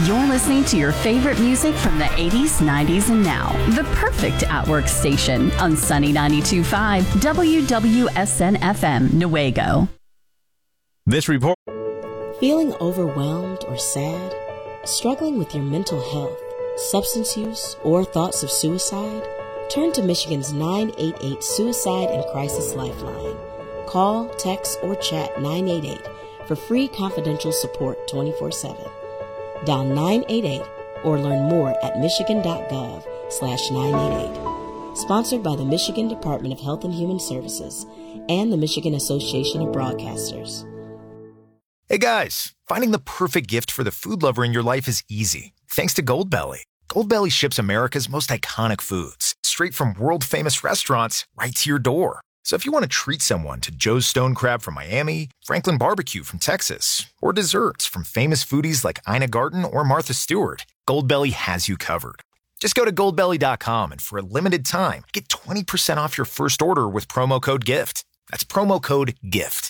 You're listening to your favorite music from the 80s, 90s, and now. The perfect at-work station on Sunny 92.5 WWSN-FM, Newaygo. This report. Feeling overwhelmed or sad? Struggling with your mental health, substance use, or thoughts of suicide? Turn to Michigan's 988 Suicide and Crisis Lifeline. Call, text, or chat 988 for free confidential support 24/7. Dial 988 or learn more at michigan.gov/988. Sponsored by the Michigan Department of Health and Human Services and the Michigan Association of Broadcasters. Hey guys, finding the perfect gift for the food lover in your life is easy, thanks to Goldbelly. Goldbelly ships America's most iconic foods straight from world-famous restaurants right to your door. So if you want to treat someone to Joe's Stone Crab from Miami, Franklin Barbecue from Texas, or desserts from famous foodies like Ina Garten or Martha Stewart, Goldbelly has you covered. Just go to goldbelly.com and for a limited time, get 20% off your first order with promo code GIFT. That's promo code GIFT.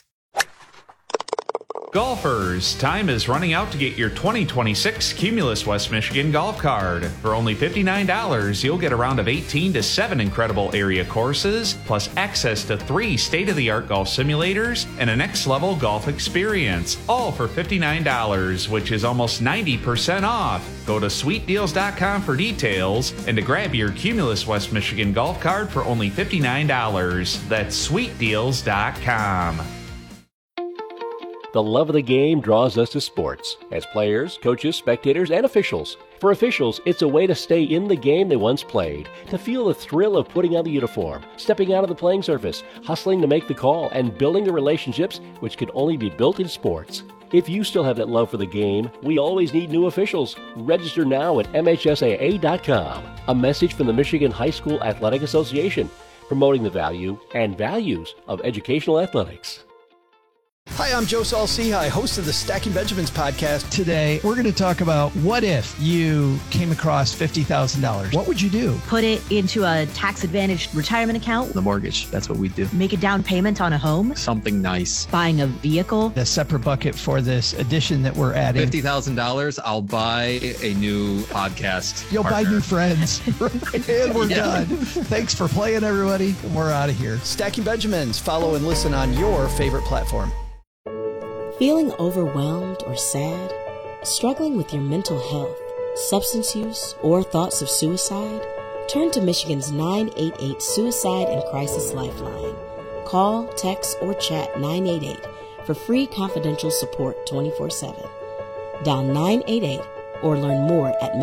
Golfers, time is running out to get your 2026 Cumulus West Michigan golf card. For only $59, you'll get a round of 18 to 7 incredible area courses, plus access to 3 state-of-the-art golf simulators and a next-level golf experience. All for $59, which is almost 90% off. Go to sweetdeals.com for details and to grab your Cumulus West Michigan golf card for only $59. That's sweetdeals.com. The love of the game draws us to sports, as players, coaches, spectators, and officials. For officials, it's a way to stay in the game they once played, to feel the thrill of putting on the uniform, stepping out of the playing surface, hustling to make the call, and building the relationships which can only be built in sports. If you still have that love for the game, we always need new officials. Register now at MHSAA.com. A message from the Michigan High School Athletic Association, promoting the value and values of educational athletics. Hi, I'm Joe Saul-Sehy, host of the Stacking Benjamins podcast. Today, we're going to talk about what if you came across $50,000. What would you do? Put it into a tax-advantaged retirement account. The mortgage, that's what we do. Make a down payment on a home. Something nice. Buying a vehicle. A separate bucket for this addition that we're adding. $50,000, I'll buy a new podcast You'll partner. buy new friends. And we're done. Thanks for playing, everybody. We're out of here. Stacking Benjamins. Follow and listen on your favorite platform. Feeling overwhelmed or sad? Struggling with your mental health, substance use, or thoughts of suicide? Turn to Michigan's 988 Suicide and Crisis Lifeline. Call, text, or chat 988 for free confidential support 24/7. Dial 988 or learn more at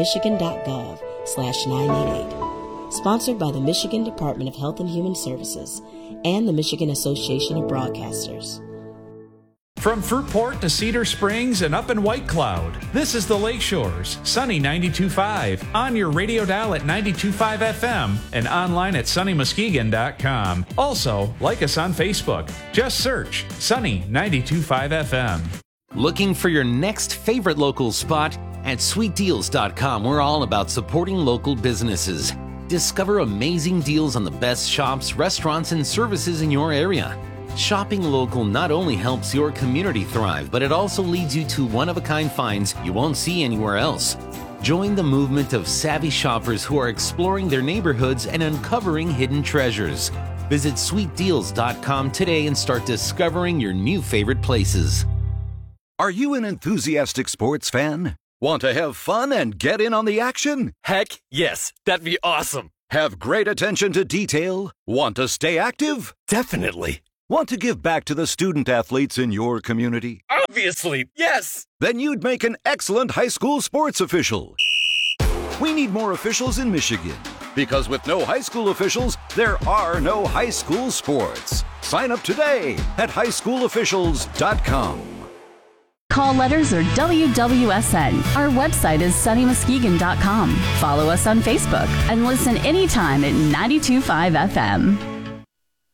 michigan.gov/988. Sponsored by the Michigan Department of Health and Human Services and the Michigan Association of Broadcasters. From Fruitport to Cedar Springs and up in White Cloud, this is the Lakeshores, Sunny 92.5, on your radio dial at 92.5 FM and online at sunnymuskegon.com. Also, like us on Facebook. Just search Sunny 92.5 FM. Looking for your next favorite local spot? At sweetdeals.com, we're all about supporting local businesses. Discover amazing deals on the best shops, restaurants, and services in your area. Shopping local not only helps your community thrive, but it also leads you to one-of-a-kind finds you won't see anywhere else. Join the movement of savvy shoppers who are exploring their neighborhoods and uncovering hidden treasures. Visit sweetdeals.com today and start discovering your new favorite places. Are you an enthusiastic sports fan? Want to have fun and get in on the action? Heck, yes. That'd be awesome. Have great attention to detail? Want to stay active? Definitely. Want to give back to the student athletes in your community? Obviously, yes! Then you'd make an excellent high school sports official. We need more officials in Michigan, because with no high school officials, there are no high school sports. Sign up today at highschoolofficials.com. Call letters or WWSN. Our website is sunnymuskegon.com. Follow us on Facebook and listen anytime at 92.5 FM.